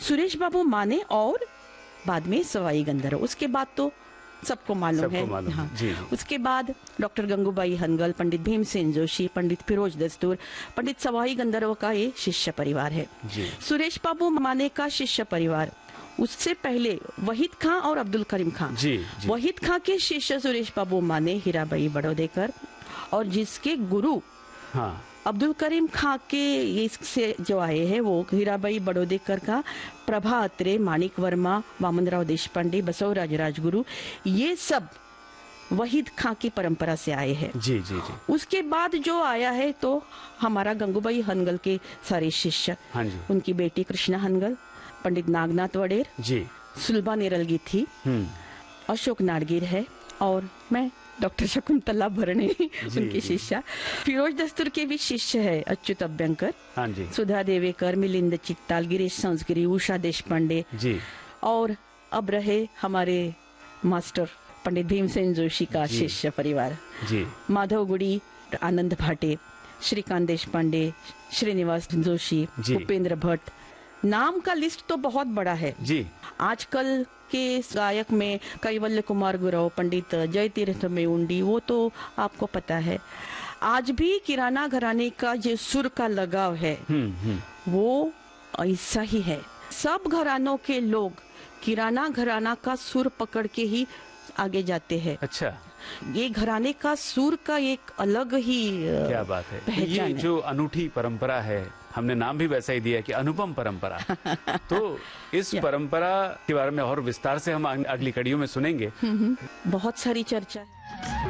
सुरेश बाबू माने और बाद में सवाई गंधर्व। उसके बाद तो सबको मालूम है। हाँ। जी। उसके बाद डॉक्टर गंगूबाई हनगल, पंडित भीमसेन जोशी, पंडित फिरोज दस्तूर, पंडित सवाई गंधर्व का ये शिष्य परिवार है। जी। सुरेश बाबू माने का शिष्य परिवार, उससे पहले वहीद खां और अब्दुल करीम खां। जी, जी। वहीद खां के शिष्य सुरेश बाबू माने हीराबाई बड़ौदेकर, और जिसके गुरु हाँ। अब्दुल करीम खां के इससे जो आए हैं वो हीराबाई बड़ौदेकर का प्रभा अत्रे, माणिक वर्मा, वामनराव देशपांडे, बसवराज राजगुरु, ये सब वहीद खां की परंपरा से आए हैं। जी जी जी। उसके बाद जो आया है तो हमारा गंगूबाई हनगल के सारे शिष्य, हाँ जी। उनकी बेटी कृष्णा हनगल, पंडित नागनाथ वडेर, जी। सुलभा निरलगी थी, अशोक नाडगिर है, और मैं डॉक्टर शकुंतला भरणे उनकी शिष्या। फिरोज दस्तूर के भी शिष्य है अच्युत अभ्यंकर, हाँ जी। सुधा देवेकर, मिलिंद चित्ताल, गिरीश संस्गिरी, उषा देशपांडे जी। और अब रहे हमारे मास्टर पंडित भीमसेन जोशी का शिष्य परिवार जी। माधव गुड़ी, आनंद भाटे, श्रीकांत देशपांडे, श्रीनिवास जोशी, उपेंद्र भट्ट। नाम का लिस्ट तो बहुत बड़ा है जी। आजकल के गायक में कैवल्य कुमार गुरव, पंडित जय तीर्थ मेउंडी, वो तो आपको पता है। आज भी किराना घराने का जो सुर का लगाव है वो ऐसा ही है। सब घरानों के लोग किराना घराना का सुर पकड़ के ही आगे जाते हैं। अच्छा। ये घराने का सुर का एक अलग ही क्या बात है। ये जो अनूठी परंपरा है, हमने नाम भी वैसा ही दिया कि अनुपम परंपरा। तो इस परंपरा के बारे में और विस्तार से हम अगली कड़ियों में सुनेंगे। बहुत सारी चर्चा है।